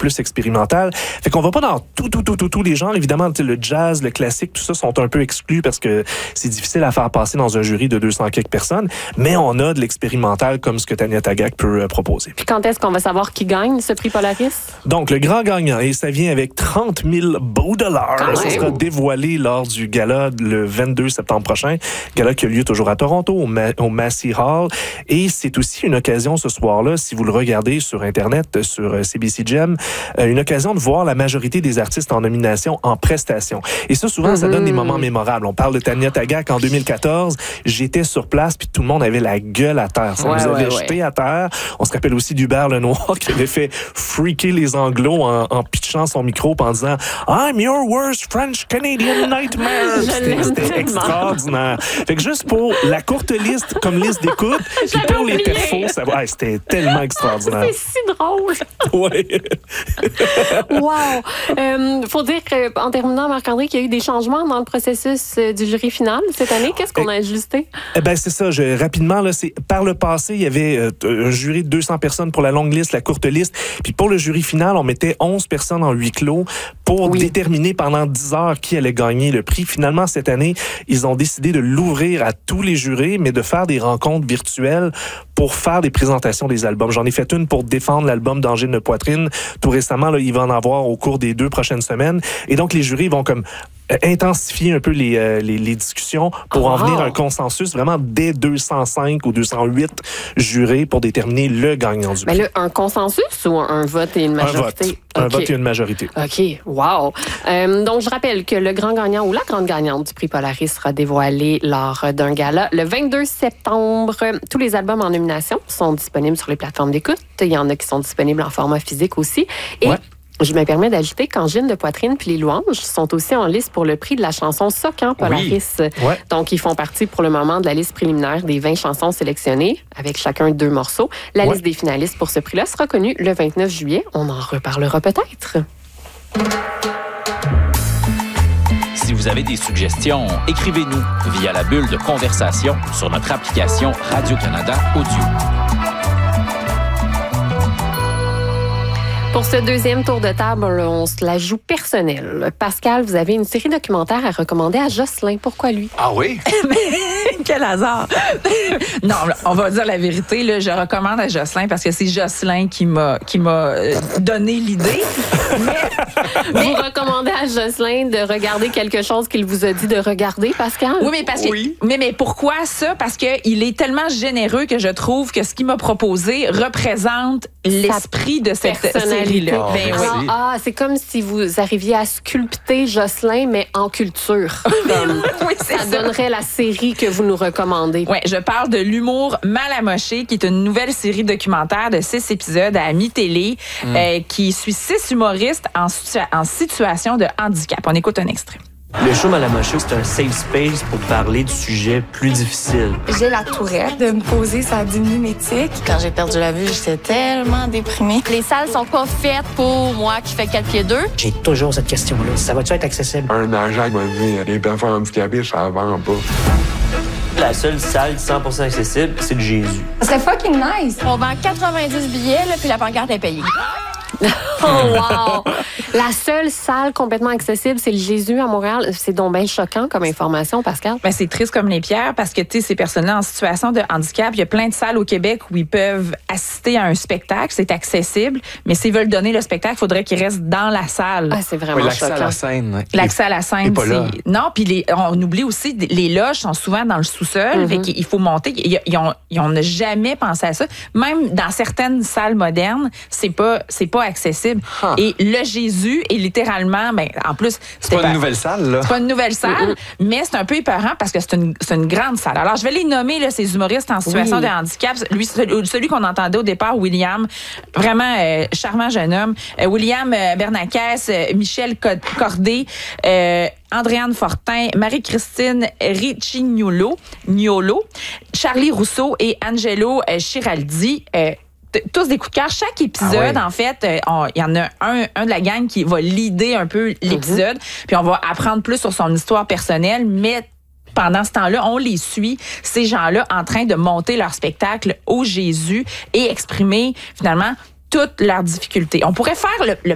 plus expérimental. Fait qu'on va pas dans tous les genres. Évidemment, le jazz, le classique, tout ça sont un peu exclus parce que c'est difficile à faire passer dans un jury de 200 quelques personnes. Mais on a de l'expérimental comme ce que Tanya Tagaq peut proposer. Puis quand est-ce qu'on va savoir qui gagne ce prix Polaris? Donc, le grand gagnant, et ça vient avec 30 000 beaux dollars. Ça sera dévoilé lors du gala le 22 septembre prochain. Gala qui a lieu toujours à Toronto, au Massey Hall. Et c'est aussi une occasion ce soir-là, si vous le regardez sur Internet, sur CBC Gem, une occasion de voir la majorité des artistes en nomination en prestation. Et ça, souvent, ça donne des moments mémorables. On parle de Tanya Tagaq en 2014. J'étais sur place, puis tout le monde avait la gueule à terre. Ça nous avait jeté à terre. On se rappelle aussi d'Hubert Lenoir qui avait fait freaker les Anglos en pitchant son micro en disant « I'm your worst French-Canadian nightmare ». C'était extraordinaire. Fait que juste pour la courte liste, comme liste d'écoute, puis pour les perfos, c'était tellement extraordinaire. C'est si drôle. Oui. Wow. Faut dire qu'en terminant, Marc-André, qu'il y a eu des changements dans le processus du jury final cette année. Qu'est-ce qu'on a ajusté? C'est ça. Rapidement, là, par le passé, il y avait un jury de 200 personnes pour la longue liste, la courte liste. Puis pour le jury final, on mettait 11 personnes en huis clos pour déterminer pendant 10 heures qui allait gagner le prix. Finalement, cette année, ils ont décidé de l'ouvrir à tous les jurés, mais de faire des rencontres virtuelles pour faire des présentations des albums. J'en ai fait une pour défendre l'album d'Angine de poitrine. Tout récemment, là, il va en avoir au cours des 2 prochaines semaines. Et donc, les jurys vont comme intensifier un peu les discussions pour en venir à un consensus vraiment dès 205 ou 208 jurés pour déterminer le gagnant du prix. Mais là, un consensus ou un vote et une majorité? Un vote et une majorité. OK. Wow. Donc, je rappelle que le grand gagnant ou la grande gagnante du prix Polaris sera dévoilé lors d'un gala le 22 septembre. Tous les albums en nomination sont disponibles sur les plateformes d'écoute. Il y en a qui sont disponibles en format physique aussi. Et je me permets d'ajouter qu'Angine de poitrine puis les louanges sont aussi en liste pour le prix de la chanson Socan Polaris. Donc, ils font partie pour le moment de la liste préliminaire des 20 chansons sélectionnées, avec chacun 2 morceaux. La liste des finalistes pour ce prix-là sera connue le 29 juillet. On en reparlera peut-être. Si vous avez des suggestions, écrivez-nous via la bulle de conversation sur notre application Radio-Canada Audio. Pour ce deuxième tour de table, on se la joue personnelle. Pascal, vous avez une série documentaire à recommander à Jocelyn. Pourquoi lui? Ah oui? Quel hasard! Non, on va dire la vérité. Là, je recommande à Jocelyn parce que c'est Jocelyn qui m'a donné l'idée. Vous recommandez à Jocelyn de regarder quelque chose qu'il vous a dit de regarder, Pascal? Oui, mais parce que, mais pourquoi ça? Parce qu'il est tellement généreux que je trouve que ce qu'il m'a proposé représente l'esprit de cette série-là. Alors, c'est comme si vous arriviez à sculpter Jocelyn, mais en culture. Ça donnerait la série que vous nous recommandez. Oui, je parle de l'humour mal amoché, qui est une nouvelle série documentaire de 6 épisodes à Ami-Télé, qui suit 6 humoristes en situation de handicap. On écoute un extrait. Le show Mal amoché, c'est un safe space pour parler de sujets plus difficiles. J'ai la tourette. De me poser, ça diminue mes tics. Quand j'ai perdu la vue, j'étais tellement déprimée. Les salles sont pas faites pour moi qui fais 4 pieds 2. J'ai toujours cette question-là. Ça va-tu être accessible? Un agent m'a dit, les personnes handicapées, ça vend pas. La seule salle 100% accessible, c'est le Jésus. C'est fucking nice. On vend 90 billets, là, puis la pancarte est payée. Oh, wow! La seule salle complètement accessible, c'est le Jésus à Montréal. C'est donc bien choquant comme information, Pascal. Ben, c'est triste comme les pierres parce que, tu sais, ces personnes-là en situation de handicap, il y a plein de salles au Québec où ils peuvent assister à un spectacle. C'est accessible, mais s'ils veulent donner le spectacle, il faudrait qu'ils restent dans la salle. Ah, c'est vraiment choquant. L'accès à la scène. L'accès à la scène, c'est... Non, puis on oublie aussi, les loges sont souvent dans le sous-sol, fait qu'il faut monter. On n'a jamais pensé à ça. Même dans certaines salles modernes, c'est pas accessible. Et le Jésus est littéralement, ben, en plus... C'est pas une nouvelle salle, là. C'est pas une nouvelle salle, mais c'est un peu épeurant parce que c'est une grande salle. Alors, je vais les nommer, là, ces humoristes en situation de handicap. Lui, celui qu'on entendait au départ, William, vraiment charmant jeune homme. William Bernacès, Michel Corday, Andréane Fortin, Marie-Christine Riccignolo, Charlie Rousseau et Angelo Chiraldi. Tous des coups de cœur. Chaque épisode, en fait, il y en a un de la gang qui va leader un peu l'épisode, puis on va apprendre plus sur son histoire personnelle, mais pendant ce temps-là, on les suit, ces gens-là, en train de monter leur spectacle au Jésus et exprimer, finalement, toutes leurs difficultés. On pourrait faire le